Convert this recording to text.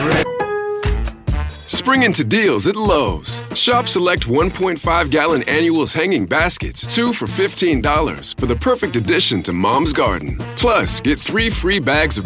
Spring into deals at Lowe's. Shop select 1.5-gallon annuals hanging baskets, 2 for $15, for the perfect addition to Mom's Garden. Plus, get 3 free bags of